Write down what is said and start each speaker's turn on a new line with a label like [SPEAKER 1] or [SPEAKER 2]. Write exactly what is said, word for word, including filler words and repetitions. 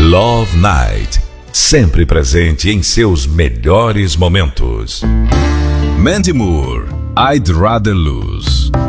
[SPEAKER 1] Love Night, sempre presente em seus melhores momentos. Mandy Moore, I'd Rather Lose.